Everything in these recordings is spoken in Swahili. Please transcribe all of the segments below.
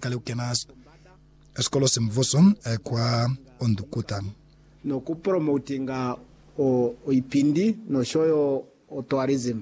kale ukenas eskolo semvoso kwa ondukuta no ku promotinga o ipindi no shoyo o tourism.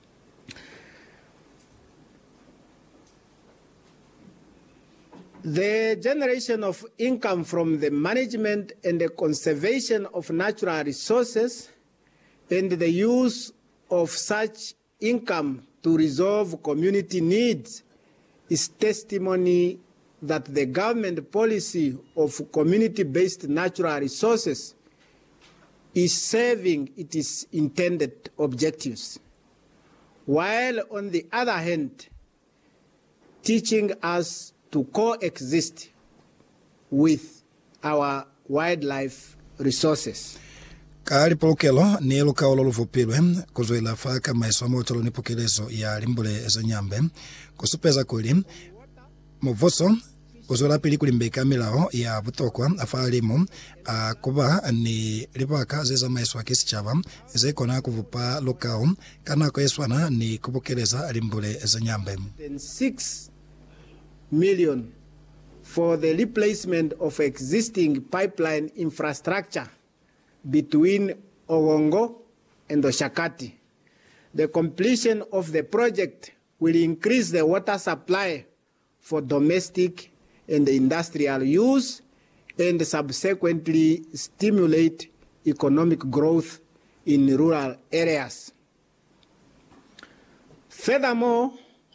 The generation of income from the management and the conservation of natural resources and the use of such income to resolve community needs is testimony that the government policy of community-based natural resources is serving its intended objectives, while on the other hand, teaching us to coexist with our wildlife resources. Kari polokelo ni eluka ololo vopilwe kuzoila faka maisomo tolo nipokelezo ya limbole eza nyambe kusupeza kuli movoso kuzola pili kulimbeka milao ya butokwa afalimu kuba ni libaka zeza maiswa kisi chava zekona kuvupa lokao kana kweswana ni kupokeleza limbole eza nyambe 6 million for the replacement of existing pipeline infrastructure between Ogongo and Oshakati. The completion of the project will increase the water supply for domestic and industrial use and subsequently stimulate economic growth in rural areas. Furthermore,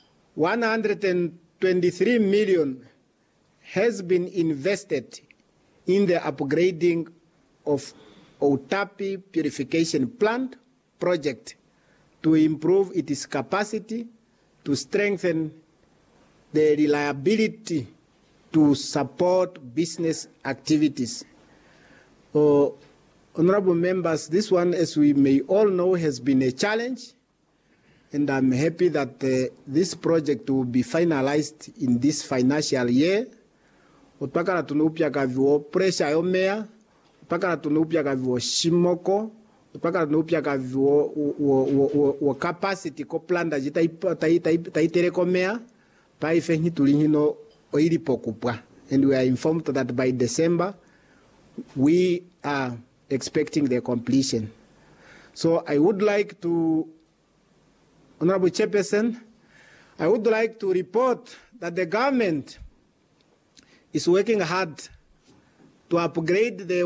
123 million has been invested in the upgrading of Outapi Purification Plant project to improve its capacity to strengthen the reliability to support business activities. Honorable members, this one, as we may all know, has been a challenge, and I'm happy that this project will be finalized in this financial year. Utpakana tunupia kaviwo pressure yomea, utpakana tunupia kaviwo shimoko, utpakana tunupia kaviwo capacity ko planda jita itere komea, pa ifenhi tulihino oili pokupwa. And we are informed that by December, we are expecting the completion. So I would like to, Honorable Chairperson, I would like to report that the government is working hard to upgrade the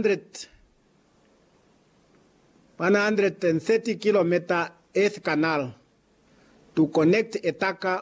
130-kilometer Earth Canal to connect Etaka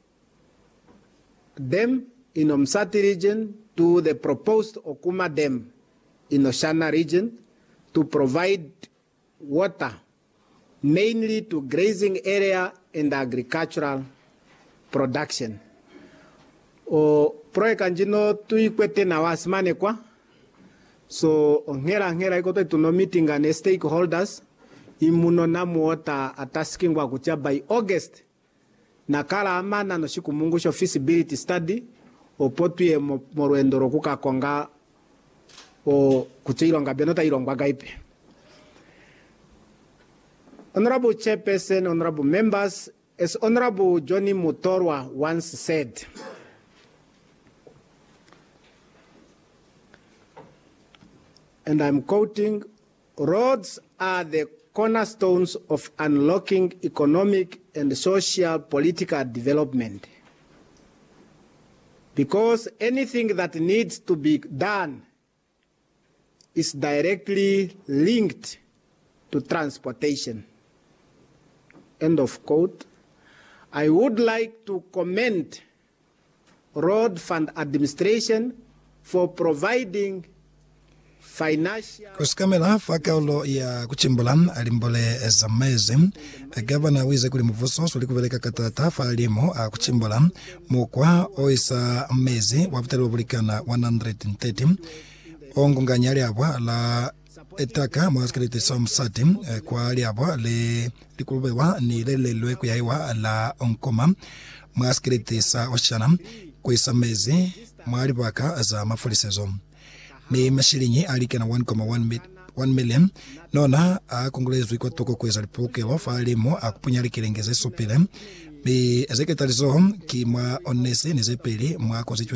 Dam in Omsati region to the proposed Okuma Dam in Oshana region to provide water mainly to grazing area and agricultural production. Project njino tuikwete na wasimane kwa so ngera ikoto tuno meeting and stakeholders imuno na muota ataskingwa kutia by August na kala amana no shikumungusho feasibility study opotue morwendoro kukakonga o kuchilonga benota ilongwa gaipe. Honorable Chairperson, honorable members, as Honorable Johnny Mutorwa once said, and I'm quoting, roads are the cornerstones of unlocking economic and social political development. Because anything that needs to be done is directly linked to transportation. End of quote. I would like to commend Road Fund Administration for providing financial... Kusikamela fakaulo ya kuchimbula alimbole za mezi gavana wize kuli mvuso suli kuveleka katata falimo kuchimbula mukwa oisa mezi wafutali wabulikana 130 ongunganya liabwa la etaka mwaskiriti somsati kwa liabwa le likulubewa ni lelelwe kuyaiwa la onkoma mwaskiriti sa oshana kuisa mezi mwalibwaka za mafolisezo ni mashilinyi alike na 1.1 million nona kongolezwa iko toko kweza lipokelo falimo akupunyali kilengeze sopile bi ezeketalizo ki mwa onese nizepeli mwa